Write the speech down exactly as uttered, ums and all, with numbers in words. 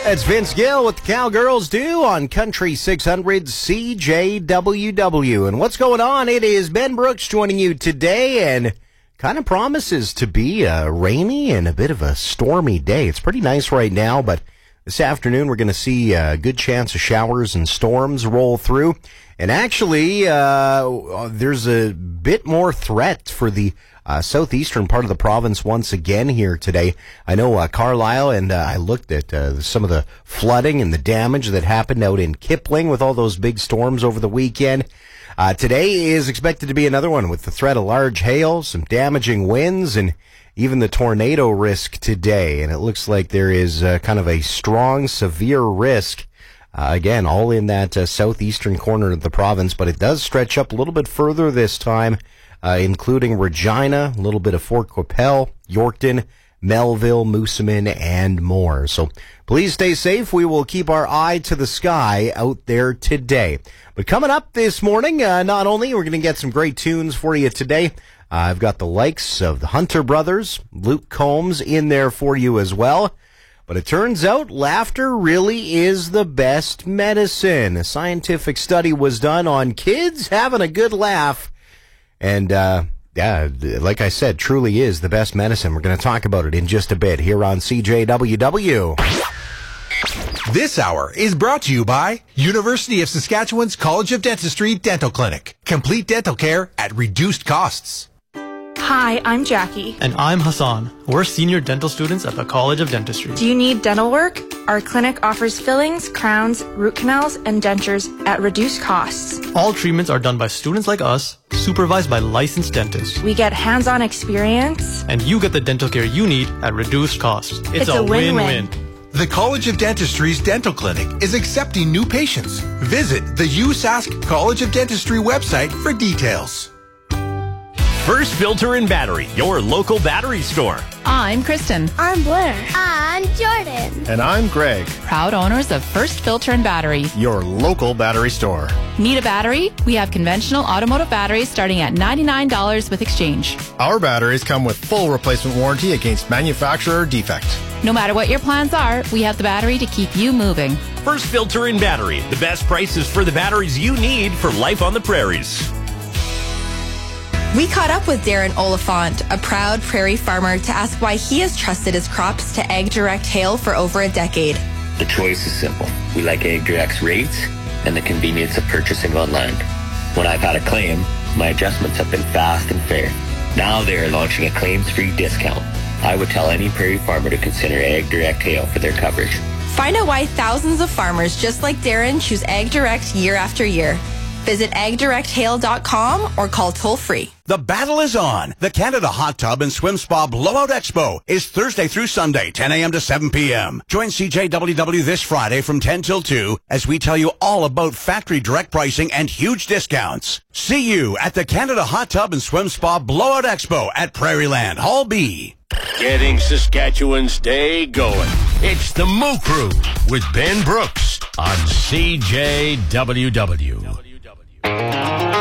That's Vince Gill with the Cowgirls Do on Country six hundred C J W W. And what's going on? It is Ben Brooks joining you today, and kind of promises to be a rainy and a bit of a stormy day. It's pretty nice right now, but this afternoon we're going to see a good chance of showers and storms roll through. And actually, uh, there's a bit more threat for the uh, southeastern part of the province once again here today. I know uh, Carlisle, and uh, I looked at uh, some of the flooding and the damage that happened out in Kipling with all those big storms over the weekend. Uh, today is expected to be another one with the threat of large hail, some damaging winds, and even the tornado risk today. And it looks like there is uh, kind of a strong, severe risk. Uh, again, all in that uh, southeastern corner of the province, but it does stretch up a little bit further this time, uh, including Regina, a little bit of Fort Qu'Appelle, Yorkton, Melville, Moosomin, and more. So please stay safe. We will keep our eye to the sky out there today. But coming up this morning, uh, not only we're going to get some great tunes for you today, uh, I've got the likes of the Hunter Brothers, Luke Combs in there for you as well. But it turns out laughter really is the best medicine. A scientific study was done on kids having a good laugh. And, uh, yeah, like I said, truly is the best medicine. We're going to talk about it in just a bit here on C J W W. This hour is brought to you by University of Saskatchewan's College of Dentistry Dental Clinic. Complete dental care at reduced costs. Hi, I'm Jackie. And I'm Hassan. We're senior dental students at the College of Dentistry. Do you need dental work? Our clinic offers fillings, crowns, root canals, and dentures at reduced costs. All treatments are done by students like us, supervised by licensed dentists. We get hands-on experience. And you get the dental care you need at reduced costs. It's, it's a, a win-win. The College of Dentistry's Dental Clinic is accepting new patients. Visit the U S A S C College of Dentistry website for details. First Filter and Battery, your local battery store. I'm Kristen. I'm Blair. I'm Jordan. And I'm Greg. Proud owners of First Filter and Battery, your local battery store. Need a battery? We have conventional automotive batteries starting at ninety-nine dollars with exchange. Our batteries come with full replacement warranty against manufacturer defect. No matter what your plans are, we have the battery to keep you moving. First Filter and Battery, the best prices for the batteries you need for life on the prairies. We caught up with Darren Oliphant, a proud prairie farmer, to ask why he has trusted his crops to AgDirect Hail for over a decade. The choice is simple. We like AgDirect's rates and the convenience of purchasing on land. When I've had a claim, my adjustments have been fast and fair. Now they are launching a claims-free discount. I would tell any prairie farmer to consider AgDirect Hail for their coverage. Find out why thousands of farmers just like Darren choose AgDirect year after year. Visit ag direct hail dot com or call toll-free. The battle is on. The Canada Hot Tub and Swim Spa Blowout Expo is Thursday through Sunday, ten a.m. to seven p.m. Join C J W W this Friday from ten till two as we tell you all about factory direct pricing and huge discounts. See you at the Canada Hot Tub and Swim Spa Blowout Expo at Prairieland Hall B. Getting Saskatchewan's day going. It's the Moo Crew with Ben Brooks on C J W W.